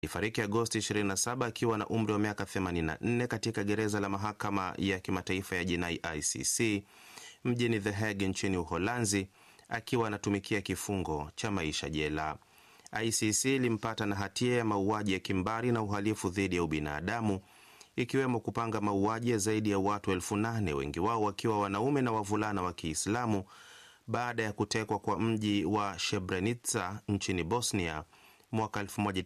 alifariki Agosti 27 akiwa na umri wa miaka 84 katika gereza la mahakama ya kimataifa ya jinai ICC mjini The Hague nchini Uholanzi, akiwa anatumikia kifungo cha maisha jela. ICC ilimpata na hatia ya mauaji ya kimbari na uhalifu dhidi ya ubinadamu, ikiwemo kupanga mauaji ya zaidi ya watu 8,000, wengi wao wakiwa wanaume na wavulana wa Kiislamu, baada ya kutekwa kwa mji wa Srebrenica nchini Bosnia mwaka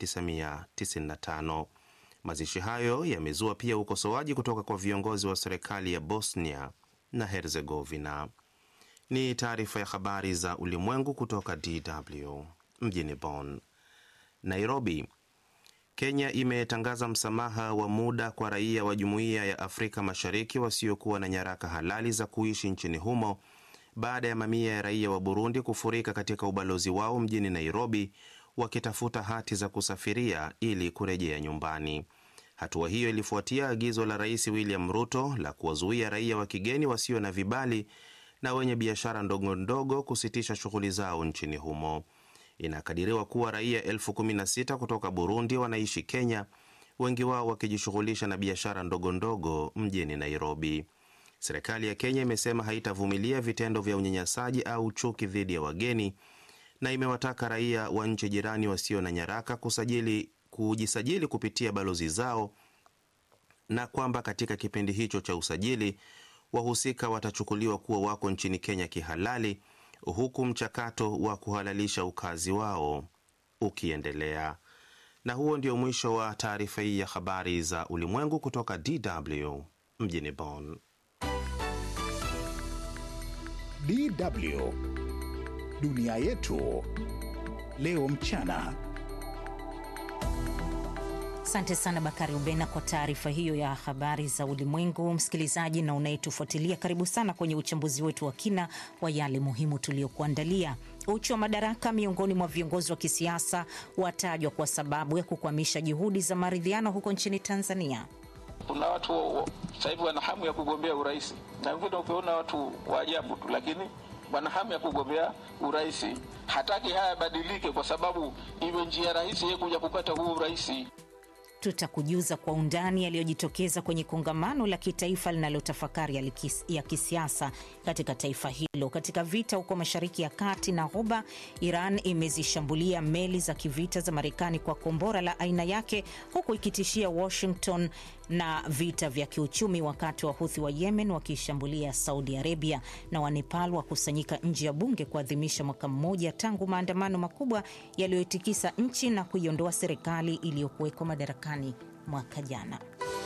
1995. Mazishi hayo yamezua pia ukosoaji kutoka kwa viongozi wa serikali ya Bosnia na Herzegovina. Ni taarifa ya habari za ulimwengu kutoka DW mjini Bonn. Nairobi. Kenya imetangaza msamaha wa muda kwa raia wa Jumuiya ya Afrika Mashariki wasiokuwa na nyaraka halali za kuishi nchini humo baada ya mamia ya raia wa Burundi kufurika katika ubalozi wao mjini Nairobi wakitafuta hati za kusafiria ili kurejea nyumbani. Hatua hiyo ilifuatia agizo la Rais William Ruto la kuwazuia raia wa kigeni wasio na vibali na wenye biashara ndogo ndogo kusitisha shughuli zao nchini humo. Inakadiriwa kuwa raia 16,000 kutoka Burundi wanaishi Kenya, wengi wao wakijishughulisha na biashara ndogo ndogo mjini Nairobi. Serikali ya Kenya imesema haitavumilia vitendo vya unyanyasaji au chuki dhidi ya wageni na imewataka raia wa nchi jirani wasio na nyaraka kujisajili kupitia balozi zao, na kwamba katika kipindi hicho cha usajili wahusika watachukuliwa kuwa wako nchini Kenya kihalali, huku mchakato wa kuhalalisha ukazi wao ukiendelea. Na huo ndio mwisho wa taarifa hii ya habari za ulimwengu kutoka DW mjini Bonn. DW Dunia Yetu Leo Mchana. Asante sana Bakari Ubena kwa taarifa hiyo ya habari za ulimwengu. Msikilizaji na unayetufuatilia, karibu sana kwenye uchambuzi wetu wa kina wa yale muhimu tuliokuandalia. Uchu wa madaraka miongoni mwa viongozi wa kisiasa watajwa kwa sababu ya kukwamisha juhudi za maridhiano huko nchini Tanzania. Kuna watu sasa hivi wana hamu ya kugombea urais, na wengine ukiona watu wa ajabu tu, lakini wana hamu ya kugombea urais. Hataki haya badilike kwa sababu iwe njia rahisi yeye kuja kupata huu urais. Tutakujuza kwa undani yaliyojitokeza kwenye kongamano la kitaifa linalotafakari ya kisiasa katika taifa hilo. Katika vita huko Mashariki ya Kati na Ghuba, Iran imezishambulia meli za kivita za Marekani kwa kombora la aina yake, huku ikitishia Washington na vita vya kiuchumi, wakati wa Houthi wa Yemen wakishambulia Saudi Arabia. Na wa Nepal wakusanyika nje ya bunge kuadhimisha mwaka mmoja tangu maandamano makubwa yaliyotikisa nchi na kuiondoa serikali iliyokuweko madarakani mwaka jana.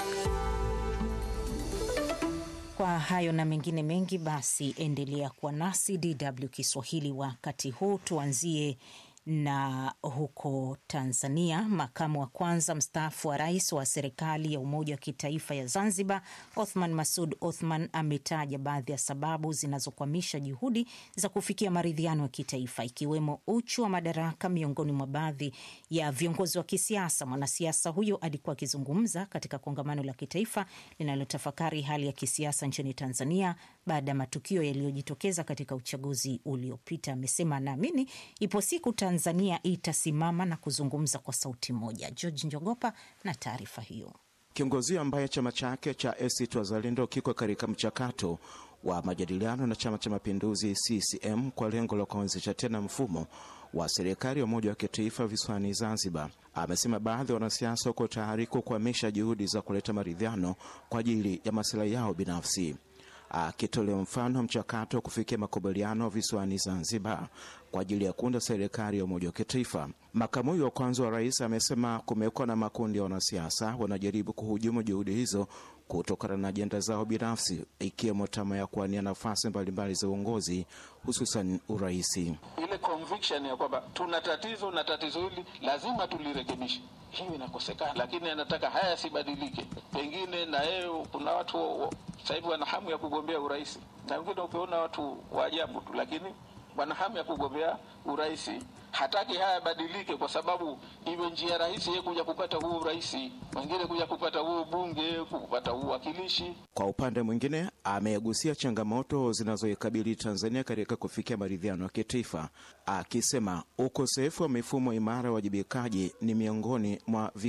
Kwa hayo na mengine mengi, basi endelea kuwa nasi DW Kiswahili. Wakati huu tuanzie na huko Tanzania. Makamu wa kwanza mstaafu wa rais wa serikali ya umoja wa kitaifa ya Zanzibar, Othman Masoud Othman, ametaja baadhi ya sababu zinazokwamisha juhudi za kufikia maridhiano ya kitaifa, ikiwemo uchu wa madaraka miongoni mwa baadhi ya viongozi wa kisiasa. Mwanasiasa huyo alikuwa akizungumza katika kongamano la kitaifa linalotafakari hali ya kisiasa nchini Tanzania baada ya matukio yaliyojitokeza katika uchaguzi uliopita. Amesema anaamini ipo siku Tanzania itasimama na kuzungumza kwa sauti moja. George Njogopa na taarifa hiyo. Kiongozi ambaye chama chake cha ACT Wazalendo kiko katika mchakato wa majadiliano na Chama cha Mapinduzi CCM kwa lengo la kuanzisha tena mfumo wa serikali ya umoja wa kitaifa visiwani Zanzibar, amesema baadhi ya wanasiasa wako tayari kukwamisha juhudi za kuleta maridhiano kwa ajili ya maslahi yao binafsi. Akitolea mfano mchakato wa kufikia makubaliano visiwani Zanzibar kwa ajili ya kuunda serikali ya umoja wa kitaifa, makamu huyo wa kwanza wa rais amesema kumekuwa na makundi ya wanasiasa wanajaribu kuhujumu juhudi hizo kutokana na ajenda zao binafsi, ikiwemo tamaa ya kuwania nafasi mbalimbali za uongozi, hususan uraisi. Ile conviction ya kwamba tuna tatizo na tatizo hili lazima tulirekebishe, hiyo inakosekana. Lakini anataka haya sibadilike. Pengine na yeye kuna watu sasa hivi wana hamu ya kugombea urais, na wengine ukiona watu wa ajabu tu, lakini wana hamu ya kugombea urais. Hataki haya yabadilike kwa sababu iwe njia rahisi yeye kuja kupata huu urais, wengine kuja kupata huu bunge, kupata huu wakilishi. Kwa upande mwingine, amegusia changamoto zinazoikabili Tanzania katika kufikia maridhiano ya kitaifa, akisema ukosefu wa mifumo imara ya wajibikaji ni miongoni mwa